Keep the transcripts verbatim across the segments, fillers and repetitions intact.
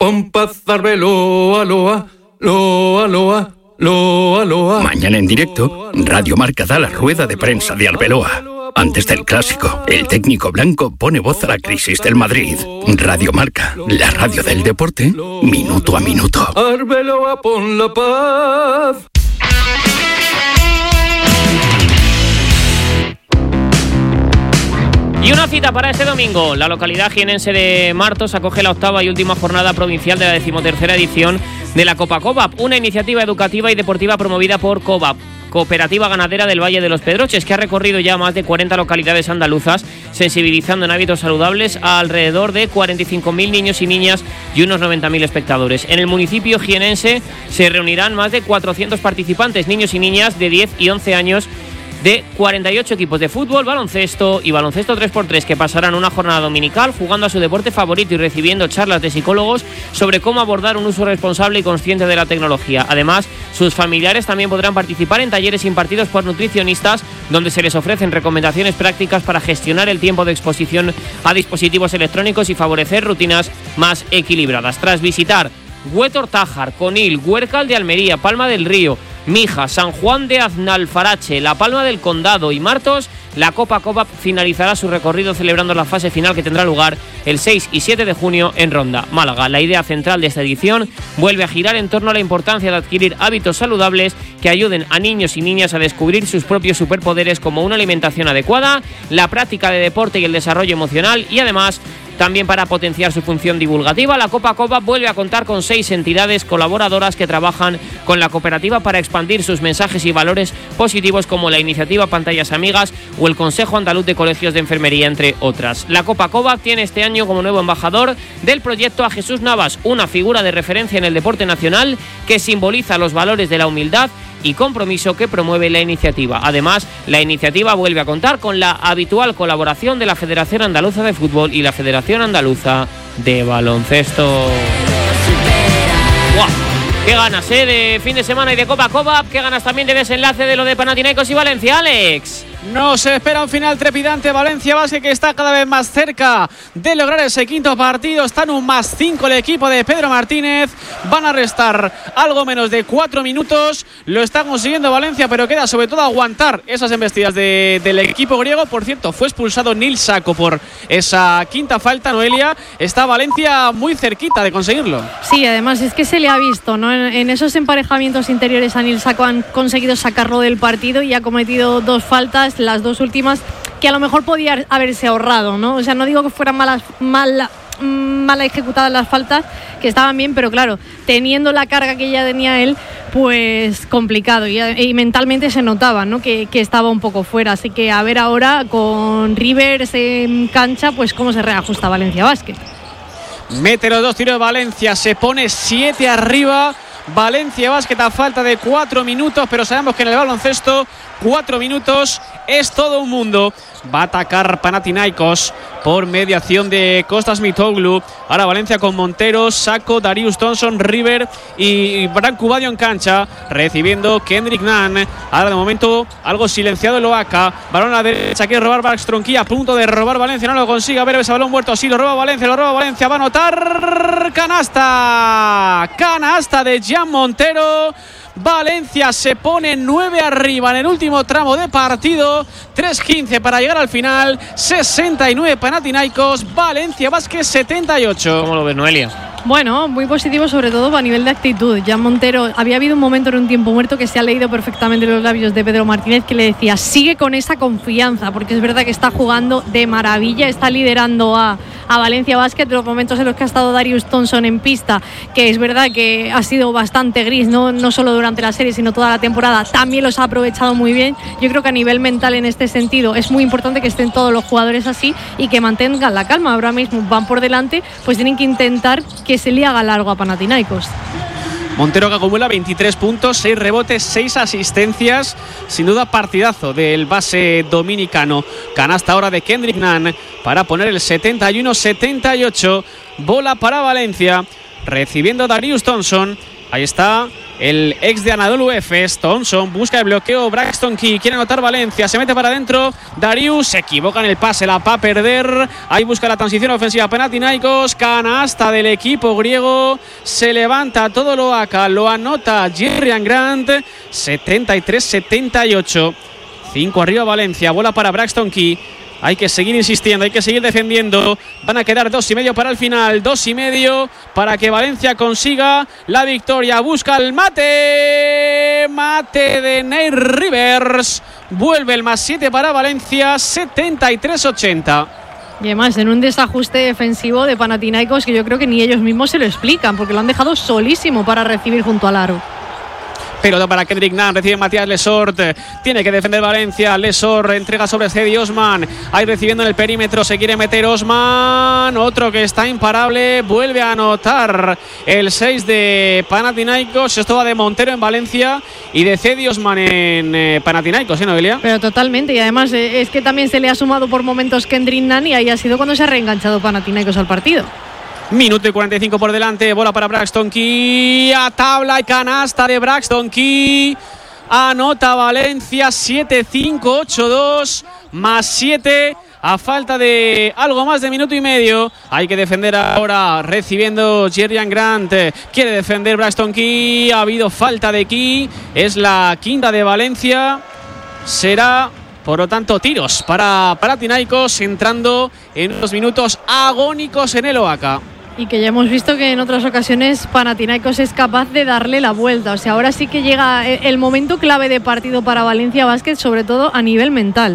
Pompazar Loa, Loa, Loa, Loa, Loa, Loa. Mañana en directo, Radio Marca da la rueda de prensa de Arbeloa. Antes del clásico, el técnico blanco pone voz a la crisis del Madrid. Radio Marca, la radio del deporte, minuto a minuto. Arbeloa, pon la paz. Y una cita para este domingo. La localidad jienense de Martos acoge la octava y última jornada provincial de la decimotercera edición de la Copa COVAP, una iniciativa educativa y deportiva promovida por COVAP, Cooperativa Ganadera del Valle de los Pedroches, que ha recorrido ya más de cuarenta localidades andaluzas, sensibilizando en hábitos saludables a alrededor de cuarenta y cinco mil niños y niñas y unos noventa mil espectadores. En el municipio jienense se reunirán más de cuatrocientos participantes, niños y niñas de diez y once años, de cuarenta y ocho equipos de fútbol, baloncesto y baloncesto tres por tres que pasarán una jornada dominical jugando a su deporte favorito y recibiendo charlas de psicólogos sobre cómo abordar un uso responsable y consciente de la tecnología. Además, sus familiares también podrán participar en talleres impartidos por nutricionistas donde se les ofrecen recomendaciones prácticas para gestionar el tiempo de exposición a dispositivos electrónicos y favorecer rutinas más equilibradas. Tras visitar Huetor-Tájar, Conil, Huércal de Almería, Palma del Río, Mija, San Juan de Aznalfarache, La Palma del Condado y Martos, la Copa COVAP finalizará su recorrido celebrando la fase final que tendrá lugar el seis y siete de junio en Ronda, Málaga. La idea central de esta edición vuelve a girar en torno a la importancia de adquirir hábitos saludables que ayuden a niños y niñas a descubrir sus propios superpoderes, como una alimentación adecuada, la práctica de deporte y el desarrollo emocional, y además también para potenciar su función divulgativa. La Copa COVAP vuelve a contar con seis entidades colaboradoras que trabajan con la cooperativa para expandir sus mensajes y valores positivos, como la iniciativa Pantallas Amigas o el Consejo Andaluz de Colegios de Enfermería, entre otras. La Copa COVAP tiene este año como nuevo embajador del proyecto a Jesús Navas, una figura de referencia en el deporte nacional que simboliza los valores de la humildad y compromiso que promueve la iniciativa. Además, la iniciativa vuelve a contar con la habitual colaboración de la Federación Andaluza de Fútbol y la Federación Andaluza de Baloncesto. ¡Guau! ¡Qué ganas, eh! De fin de semana y de Copa COVAP. ¡Qué ganas también de desenlace de lo de Panathinaikos y Valencia, Alex! Nos espera un final trepidante. Valencia Basket, que está cada vez más cerca de lograr ese quinto partido. Está en un más cinco el equipo de Pedro Martínez. Van a restar algo menos de cuatro minutos. Lo está consiguiendo Valencia, pero queda sobre todo aguantar esas embestidas de, del equipo griego. Por cierto, fue expulsado Nil Sako por esa quinta falta, Noelia. Está Valencia muy cerquita de conseguirlo. Sí, además es que se le ha visto, ¿no? En, en esos emparejamientos interiores a Nil Sako han conseguido sacarlo del partido y ha cometido dos faltas, las dos últimas que a lo mejor podía haberse ahorrado, ¿no? O sea, no digo que fueran malas, mal, mal ejecutadas las faltas, que estaban bien, pero claro, teniendo la carga que ya tenía él, pues complicado, y, y mentalmente se notaba, ¿no? Que, que estaba un poco fuera. Así que a ver ahora con Rivers en cancha, pues cómo se reajusta Valencia Basket. Mete los dos tiros de Valencia, se pone siete arriba. Valencia Basket a falta de cuatro minutos, pero sabemos que en el baloncesto cuatro minutos es todo un mundo. Va a atacar Panathinaikos por mediación de Kostas Mitoglu. Ahora Valencia con Montero, Sako, Darius Thompson, River y Branco Badio en cancha, recibiendo Kendrick Nunn. Ahora de momento algo silenciado el Oaca. Balón a la derecha, quiere robar Bax Tronquía, a punto de robar Valencia, no lo consigue. A ver ese balón muerto, sí, lo roba Valencia, lo roba Valencia, va a anotar. Canasta, canasta de Jan Montero. Valencia se pone nueve arriba en el último tramo de partido. tres quince para llegar al final. sesenta y nueve Panathinaikos, Valencia Basket setenta y ocho. ¿Cómo lo ves, Noelia? Bueno, muy positivo, sobre todo a nivel de actitud. Jan Montero, había habido un momento en un tiempo muerto que se ha leído perfectamente los labios de Pedro Martínez, que le decía, sigue con esa confianza, porque es verdad que está jugando de maravilla, está liderando a, a Valencia Basket. Los momentos en los que ha estado Darius Thompson en pista, que es verdad que ha sido bastante gris, no, no solo durante la serie, sino toda la temporada, también los ha aprovechado muy bien. Yo creo que a nivel mental, en este sentido, es muy importante que estén todos los jugadores así y que mantengan la calma. Ahora mismo van por delante, pues tienen que intentar que se le haga largo a Panathinaikos. Montero, que acumula veintitrés puntos, seis rebotes, seis asistencias. Sin duda partidazo del base dominicano. Canasta ahora de Kendrick Nunn para poner el setenta y uno setenta y ocho. Bola para Valencia, recibiendo Darius Thompson. Ahí está el ex de Anadolu Efes. Thompson busca el bloqueo, Braxton Key quiere anotar Valencia, se mete para adentro, Darius se equivoca en el pase, la va a perder, ahí busca la transición ofensiva Panathinaikos, canasta del equipo griego, se levanta todo lo acá, lo anota Jerian Grant, setenta y tres setenta y ocho, cinco arriba Valencia, bola para Braxton Key. Hay que seguir insistiendo, hay que seguir defendiendo. Van a quedar dos y medio para el final. Dos y medio para que Valencia consiga la victoria. Busca el mate. Mate de Nate Rivers. Vuelve el más siete para Valencia. setenta y tres ochenta. Y además en un desajuste defensivo de Panathinaikos que yo creo que ni ellos mismos se lo explican, porque lo han dejado solísimo para recibir junto al aro. Pelota para Kendrick Nunn, recibe Matías Lesort, tiene que defender Valencia, Lesort entrega sobre Cedi Osman, ahí recibiendo en el perímetro, se quiere meter Osman, otro que está imparable, vuelve a anotar el seis de Panathinaikos, esto va de Montero en Valencia y de Cedi Osman en eh, Panathinaikos, ¿eh, Noelia? Pero totalmente, y además eh, es que también se le ha sumado por momentos Kendrick Nunn y ahí ha sido cuando se ha reenganchado Panathinaikos al partido. Minuto y cuarenta y cinco por delante, bola para Braxton Key, a tabla y canasta de Braxton Key, anota Valencia, siete cinco ocho dos, más siete, a falta de algo más de minuto y medio, hay que defender ahora, recibiendo Jerian Grant, quiere defender Braxton Key, ha habido falta de Key, es la quinta de Valencia, será... Por lo tanto, tiros para Panathinaikos entrando en unos minutos agónicos en el Oaca. Y que ya hemos visto que en otras ocasiones Panathinaikos es capaz de darle la vuelta. O sea, ahora sí que llega el momento clave de partido para Valencia Basket, sobre todo a nivel mental.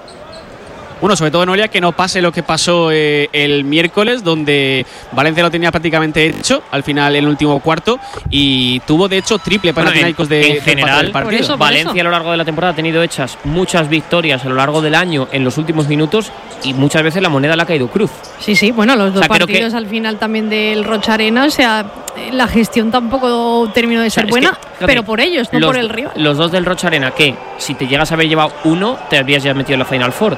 Bueno, sobre todo, Noelia, que no pase lo que pasó eh, el miércoles, donde Valencia lo tenía prácticamente hecho al final en el último cuarto y tuvo de hecho triple Panathinaikos bueno, en, de, en general. De partido. Por eso, por Valencia eso. a lo largo de la temporada ha tenido hechas muchas victorias a lo largo del año en los últimos minutos y muchas veces la moneda le ha caído cruz. Sí, sí, bueno, los dos o sea, partidos que... al final también del Rocha Arena, o sea, la gestión tampoco terminó de ser o sea, buena, que, pero por ellos, no los, por el rival. Los dos del Rocha Arena, que si te llegas a haber llevado uno, te habrías ya metido en la Final Four.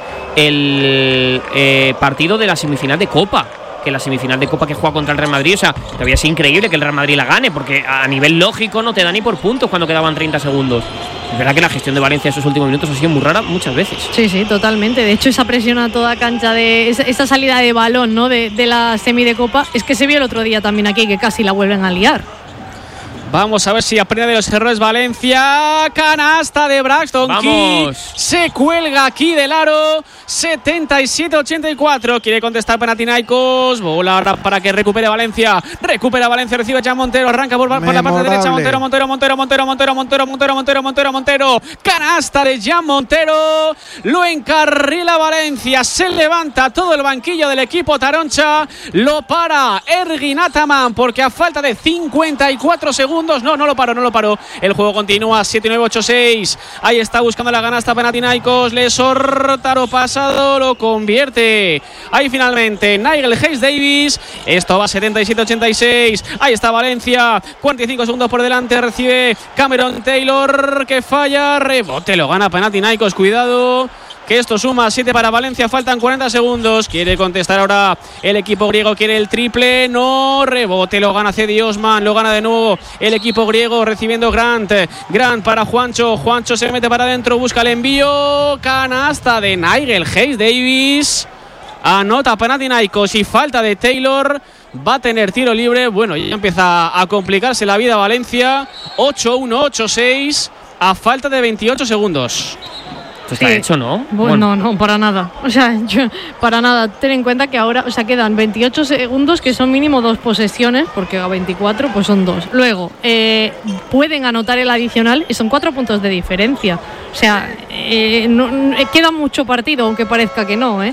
El eh, partido de la semifinal de Copa, que la semifinal de Copa que juega contra el Real Madrid, o sea, todavía es increíble que el Real Madrid la gane, porque a nivel lógico no te da ni por puntos cuando quedaban treinta segundos. Es verdad que la gestión de Valencia esos últimos minutos ha sido muy rara muchas veces. Sí, sí, totalmente. De hecho, esa presión a toda cancha de esa, esa salida de balón, ¿no? De, de la semi de Copa, es que se vio el otro día también aquí, que casi la vuelven a liar. Vamos a ver si aprende de los errores Valencia. Canasta de Braxton Key. Se cuelga aquí del aro. setenta y siete ochenta y cuatro. Quiere contestar Panathinaikos. Bola ahora para que recupere Valencia. Recupera Valencia. Recibe ya Montero. Arranca por, por la parte derecha. Montero, Montero, Montero, Montero, Montero, Montero, Montero, Montero, Montero, Montero. Canasta de Jan Montero. Lo encarrila Valencia. Se levanta todo el banquillo del equipo taroncha. Lo para Ergin Ataman porque a falta de cincuenta y cuatro segundos. No, no lo paró, no lo paró. El juego continúa, siete nueve ocho seis. Ahí está buscando la canasta Panathinaikos. Lesor, taro pasado, lo convierte. Ahí finalmente Nigel Hayes Davis. Esto va setenta y siete ochenta y seis. Ahí está Valencia. cuarenta y cinco segundos por delante. Recibe Cameron Taylor que falla. Rebote, lo gana Panathinaikos. Cuidado, que esto suma siete para Valencia, faltan cuarenta segundos. Quiere contestar ahora el equipo griego, quiere el triple, no, rebote, lo gana Cedi Osman, lo gana de nuevo el equipo griego, recibiendo Grant, Grant para Juancho, Juancho se mete para adentro, busca el envío, canasta de Nigel Hayes Davis, anota Panathinaikos y falta de Taylor. Va a tener tiro libre, bueno, ya empieza a complicarse la vida Valencia, ocho uno ocho seis a falta de veintiocho segundos. Esto está sí. hecho, ¿no? Bueno, no, no, para nada. O sea, yo, para nada. Ten en cuenta que ahora, o sea, quedan veintiocho segundos, que son mínimo dos posesiones, porque a veinticuatro pues son dos. Luego, eh, pueden anotar el adicional y son cuatro puntos de diferencia. O sea, eh, no, eh, queda mucho partido, aunque parezca que no, ¿eh?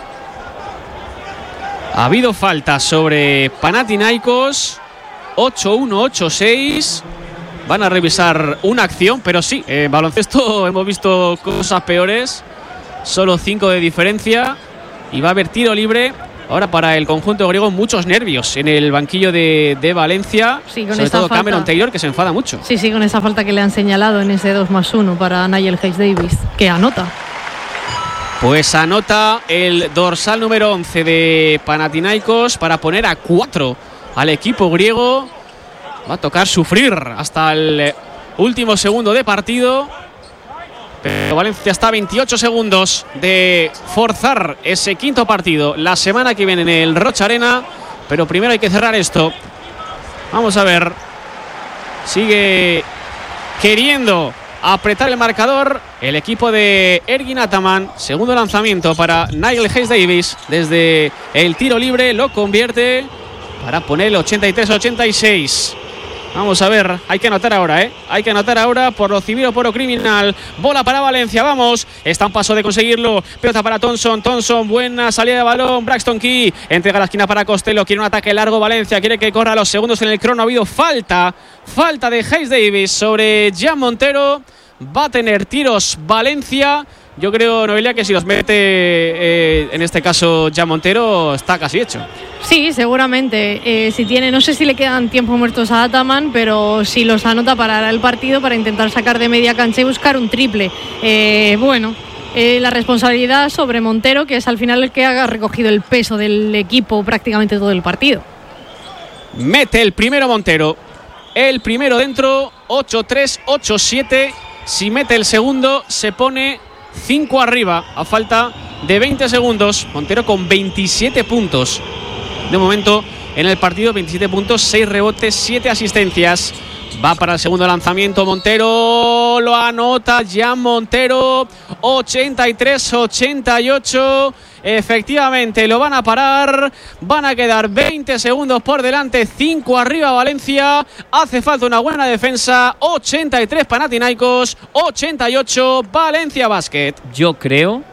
Ha habido falta sobre Panathinaikos, ocho uno ocho seis. Van a revisar una acción, pero sí, en baloncesto hemos visto cosas peores. Solo cinco de diferencia. Y va a haber tiro libre. Ahora para el conjunto griego, muchos nervios en el banquillo de, de Valencia. Sí, con sobre esa todo falta. Cameron Taylor, que se enfada mucho. Sí, sí, con esa falta que le han señalado en ese dos más uno para Nigel Hayes Davis, que anota. Pues anota el dorsal número once de Panathinaikos para poner a cuatro al equipo griego. Va a tocar sufrir hasta el último segundo de partido. Pero Valencia está a veintiocho segundos de forzar ese quinto partido la semana que viene en el Rocha Arena. Pero primero hay que cerrar esto. Vamos a ver. Sigue queriendo apretar el marcador el equipo de Ergin Ataman. Segundo lanzamiento para Nigel Hayes-Davis. Desde el tiro libre lo convierte para poner el ochenta y tres a ochenta y seis. Vamos a ver, hay que anotar ahora, ¿eh? Hay que anotar ahora por lo civil o por lo criminal. Bola para Valencia, vamos. Está a un paso de conseguirlo. Pelota para Thompson. Thompson, buena salida de balón. Braxton Key entrega la esquina para Costello. Quiere un ataque largo Valencia. Quiere que corra los segundos en el crono. Ha habido falta. Falta de Hayes-Davis sobre Jan Montero. Va a tener tiros Valencia. Yo creo, Noelia, que si los mete eh, en este caso Jan Montero, está casi hecho. Sí, seguramente. Eh, si tiene, no sé si le quedan tiempos muertos a Ataman, pero si los anota parará el partido para intentar sacar de media cancha y buscar un triple. Eh, bueno, eh, la responsabilidad sobre Montero, que es al final el que ha recogido el peso del equipo prácticamente todo el partido. Mete el primero Montero. El primero dentro, ocho tres, ocho siete. Si mete el segundo, se pone cinco arriba a falta de veinte segundos. Montero con veintisiete puntos de momento en el partido, veintisiete puntos, seis rebotes, siete asistencias. Va para el segundo lanzamiento Montero, lo anota Jan Montero, ochenta y tres a ochenta y ocho. Efectivamente lo van a parar. Van a quedar veinte segundos por delante, cinco arriba Valencia. Hace falta una buena defensa. ochenta y tres Panathinaikos, ochenta y ocho Valencia Basket. Yo creo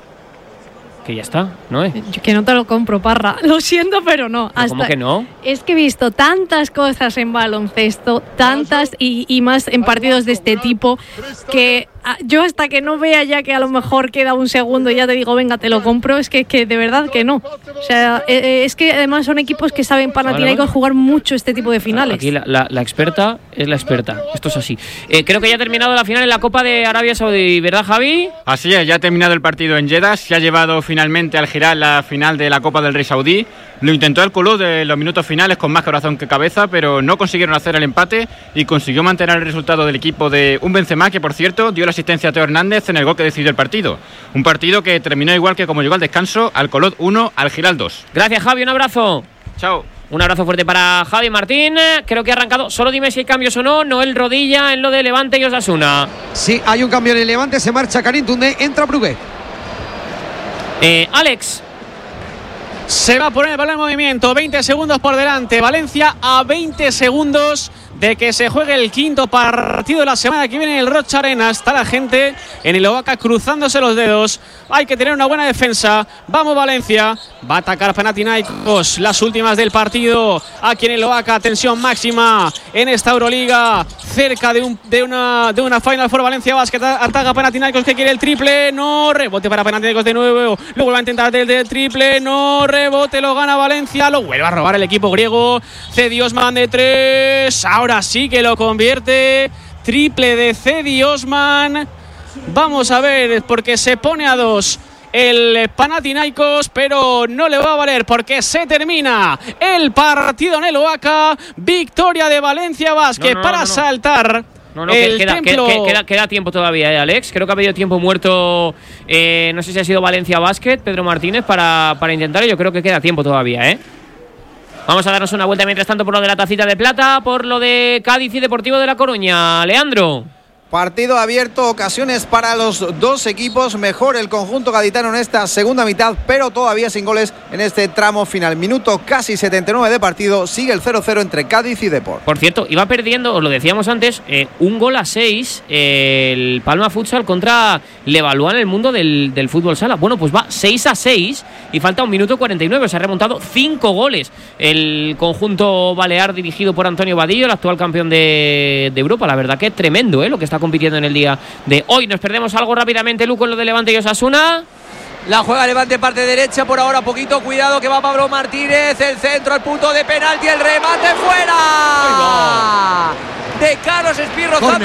que ya está, ¿no es? Yo que no te lo compro, Parra. Lo siento, pero no. Hasta ¿Cómo que no? Es que he visto tantas cosas en baloncesto, tantas y, y más en partidos de este tipo, que yo hasta que no vea ya que a lo mejor queda un segundo y ya te digo, venga, te lo compro, es que, que de verdad que no. O sea, es que además son equipos que saben Panathinaikos vale, vale. jugar mucho este tipo de finales. Aquí la, la, la experta es la experta. Esto es así. Eh, creo que ya ha terminado la final en la Copa de Arabia Saudí, ¿verdad, Javi? Así es, ya ha terminado el partido en Jeddah. Se ha llevado finalmente al Giral la final de la Copa del Rey Saudí. Lo intentó el Kulub de los minutos finales con más corazón que cabeza, pero no consiguieron hacer el empate y consiguió mantener el resultado del equipo de un Benzema, que por cierto dio la asistencia a Teo Hernández en el gol que decidió el partido. Un partido que terminó igual que como llegó al descanso, al Kulub uno, al Giral dos. Gracias, Javi, un abrazo. Chao. Un abrazo fuerte para Javi Martín. Creo que ha arrancado, solo dime si hay cambios o no, Noel Rodilla en lo de Levante y Osasuna. Sí, hay un cambio en el Levante, se marcha Karim Toundé, entra Brugué. Eh, Alex. Se va a poner el balón en movimiento, veinte segundos por delante. Valencia a veinte segundos de que se juegue el quinto partido de la semana que viene en el Rocha Arena. Está la gente en el Oaca cruzándose los dedos. Hay que tener una buena defensa. Vamos Valencia. Va a atacar Panathinaikos. Las últimas del partido. Aquí en el Oaca, tensión máxima en esta Euroliga. Cerca de, un, de, una, de una Final Four. Valencia Basket ataca Panathinaikos, que quiere el triple. No, rebote para Panathinaikos de nuevo. Luego va a intentar el, el triple. No, rebote, lo gana Valencia. Lo vuelve a robar el equipo griego. Cedi Osman de tres. Ahora sí que lo convierte. Triple de Cedi Osman. Vamos a ver, porque se pone a dos el Panathinaikos, pero no le va a valer porque se termina el partido en el Oaca. Victoria de Valencia Basket no, no, para no, no. saltar. No, no, el queda, templo... queda, queda, queda tiempo todavía, ¿eh, Alex? Creo que ha habido tiempo muerto. Eh, no sé si ha sido Valencia Basket, Pedro Martínez, para, para intentar. Yo creo que queda tiempo todavía, ¿eh? Vamos a darnos una vuelta mientras tanto por lo de la tacita de plata, por lo de Cádiz y Deportivo de La Coruña. Leandro. Partido abierto, ocasiones para los dos equipos. Mejor el conjunto gaditano en esta segunda mitad, pero todavía sin goles en este tramo final. Minuto casi setenta y nueve de partido. Sigue el cero cero entre Cádiz y Depor. Por cierto, iba perdiendo, os lo decíamos antes, eh, un gol a seis eh, el Palma Futsal contra Levallois en el mundo del, del fútbol sala. Bueno, pues va seis a seis y falta un minuto cuarenta y nueve. Se ha remontado cinco goles el conjunto balear dirigido por Antonio Vadillo, el actual campeón de, de Europa. La verdad que es tremendo, ¿eh? Lo que está compitiendo en el día de hoy. Nos perdemos algo rápidamente, Luco, en lo de Levante y Osasuna. La juega Levante parte derecha, por ahora poquito cuidado que va Pablo Martínez, el centro al punto de penalti, el remate fuera de Carlos Espirro.